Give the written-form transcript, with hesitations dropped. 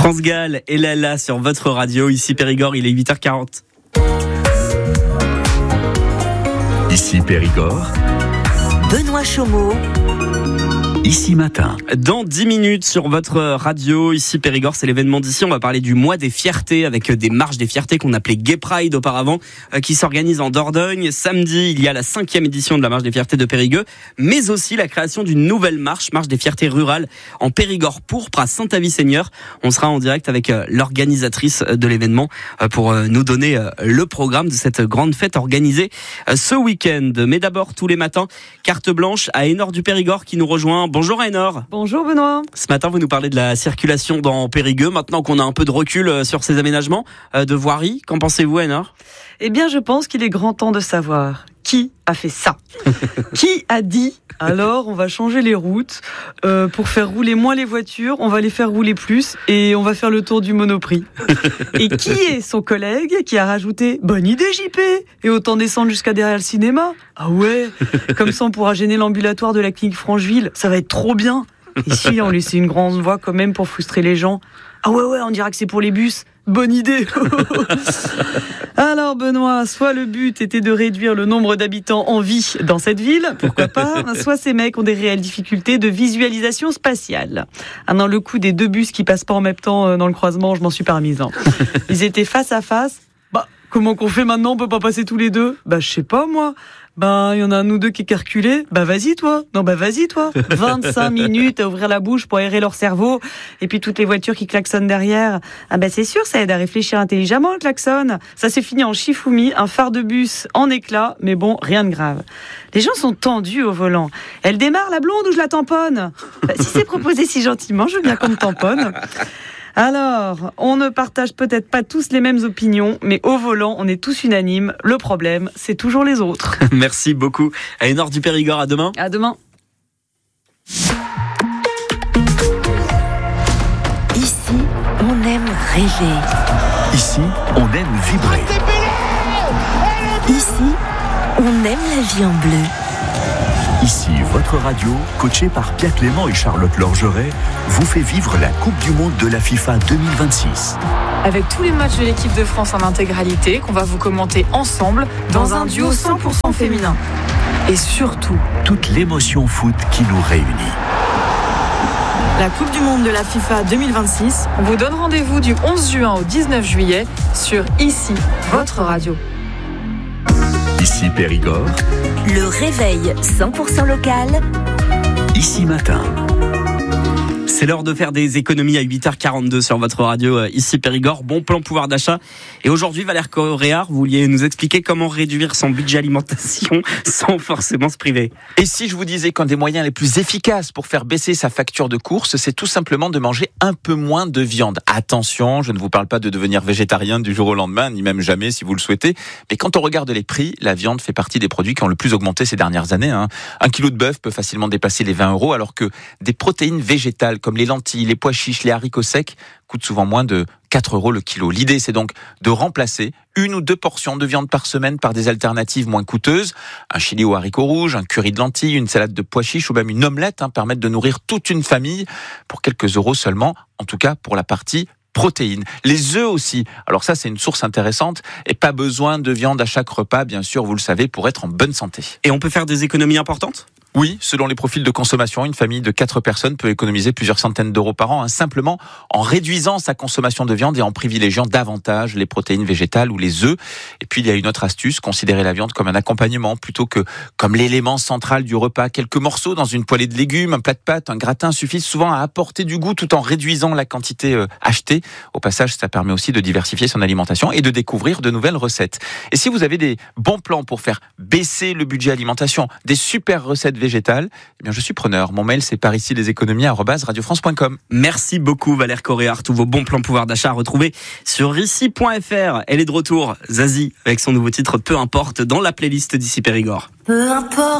France Gall et Lala sur votre radio. Ici Périgord, il est 8h40. Ici Périgord, Benoît Chaumeau. Ici Matin. Dans 10 minutes sur votre radio, ici Périgord, c'est l'événement d'ici. On va parler du mois des fiertés avec des marches des fiertés qu'on appelait Gay Pride auparavant, qui s'organise en Dordogne. Samedi, il y a la 5e édition de la marche des fiertés de Périgueux, mais aussi la création d'une nouvelle marche des fiertés rurales en Périgord pourpre à Saint-Avy-Seigneur. On sera en direct avec l'organisatrice de l'événement pour nous donner le programme de cette grande fête organisée ce week-end. Mais d'abord, tous les matins, carte blanche à Hénor du Périgord qui nous rejoint. Bonjour Hénor. Bonjour Benoît. Ce matin, vous nous parlez de la circulation dans Périgueux. Maintenant qu'on a un peu de recul sur ces aménagements de voirie, qu'en pensez-vous Hénor ? Eh bien, je pense qu'il est grand temps de savoir qui a fait ça. Qui a dit alors on va changer les routes pour faire rouler moins les voitures, on va les faire rouler plus et on va faire le tour du Monoprix. Et qui est son collègue qui a rajouté bonne idée JP et autant descendre jusqu'à derrière le cinéma. Ah ouais, comme ça on pourra gêner l'ambulatoire de la clinique Francheville, ça va être trop bien. Ici on laisse une grande voie quand même pour frustrer les gens. Ah ouais, on dira que c'est pour les bus. Bonne idée. Alors Benoît, soit le but était de réduire le nombre d'habitants en vie dans cette ville, pourquoi pas, soit ces mecs ont des réelles difficultés de visualisation spatiale. Ah non, le coup des deux bus qui passent pas en même temps dans le croisement, je m'en suis pas remise. Ils étaient face à face. Comment qu'on fait maintenant, on peut pas passer tous les deux ? Je sais pas moi. Il y en a un ou deux qui est calculé. Vas-y toi. Non, vas-y toi. 25 minutes à ouvrir la bouche pour aérer leur cerveau. Et puis toutes les voitures qui klaxonnent derrière. C'est sûr, ça aide à réfléchir intelligemment le klaxon. Ça s'est fini en chifoumi, un phare de bus en éclat. Mais bon, rien de grave. Les gens sont tendus au volant. Elle démarre la blonde ou je la tamponne ? Si c'est proposé si gentiment, je veux bien qu'on me tamponne. Alors, on ne partage peut-être pas tous les mêmes opinions, mais au volant, on est tous unanimes. Le problème, c'est toujours les autres. Merci beaucoup. À Hénor du Périgord, à demain. À demain. Ici, on aime rêver. Ici, on aime vibrer. Ici, on aime la vie en bleu. Ici, votre radio, coachée par Pierre Clément et Charlotte Lorgeret, vous fait vivre la Coupe du Monde de la FIFA 2026. Avec tous les matchs de l'équipe de France en intégralité, qu'on va vous commenter ensemble dans un duo 100% féminin. Et surtout, toute l'émotion foot qui nous réunit. La Coupe du Monde de la FIFA 2026, on vous donne rendez-vous du 11 juin au 19 juillet sur Ici, votre radio. Ici Périgord, le réveil 100% local. Ici Matin. C'est l'heure de faire des économies à 8h42 sur votre radio ici Périgord. Bon plan pouvoir d'achat. Et aujourd'hui, Valère Coréard, vous vouliez nous expliquer comment réduire son budget alimentation sans forcément se priver. Et si je vous disais qu'un des moyens les plus efficaces pour faire baisser sa facture de course, c'est tout simplement de manger un peu moins de viande. Attention, je ne vous parle pas de devenir végétarien du jour au lendemain, ni même jamais si vous le souhaitez. Mais quand on regarde les prix, la viande fait partie des produits qui ont le plus augmenté ces dernières années. Un kilo de bœuf peut facilement dépasser les 20 €, alors que des protéines végétales comme les lentilles, les pois chiches, les haricots secs coûtent souvent moins de 4 € le kilo. L'idée, c'est donc de remplacer 1 ou 2 portions de viande par semaine par des alternatives moins coûteuses. Un chili aux haricots rouges, un curry de lentilles, une salade de pois chiches ou même une omelette permettent de nourrir toute une famille pour quelques euros seulement, en tout cas pour la partie protéines. Les œufs aussi. Alors ça, c'est une source intéressante et pas besoin de viande à chaque repas, bien sûr, vous le savez, pour être en bonne santé. Et on peut faire des économies importantes ? Oui, selon les profils de consommation, une famille de 4 personnes peut économiser plusieurs centaines d'euros par an, simplement en réduisant sa consommation de viande et en privilégiant davantage les protéines végétales ou les œufs. Et puis, il y a une autre astuce, considérer la viande comme un accompagnement plutôt que comme l'élément central du repas. Quelques morceaux dans une poêlée de légumes, un plat de pâtes, un gratin suffisent souvent à apporter du goût tout en réduisant la quantité achetée. Au passage, ça permet aussi de diversifier son alimentation et de découvrir de nouvelles recettes. Et si vous avez des bons plans pour faire baisser le budget alimentation, des super recettes végétale, eh bien je suis preneur. Mon mail c'est paricileséconomies@radiofrance.com. Merci beaucoup Valère Coréard. Tous vos bons plans pouvoir d'achat à retrouver sur ici.fr. Elle est de retour, Zazie, avec son nouveau titre Peu importe dans la playlist d'Ici Périgord. Peu importe.